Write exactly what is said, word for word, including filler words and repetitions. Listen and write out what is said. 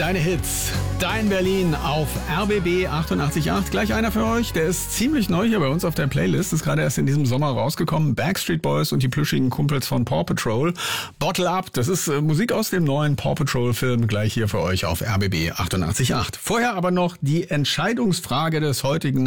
Deine Hits, dein Berlin auf R B B achtundachtzig Komma acht. Gleich einer für euch, der ist ziemlich neu hier bei uns auf der Playlist. Ist gerade erst in diesem Sommer rausgekommen. Backstreet Boys und die plüschigen Kumpels von Paw Patrol. Bottle Up, das ist äh, Musik aus dem neuen Paw Patrol Film. Gleich hier für euch auf R B B achtundachtzig Komma acht. Vorher aber noch die Entscheidungsfrage des heutigen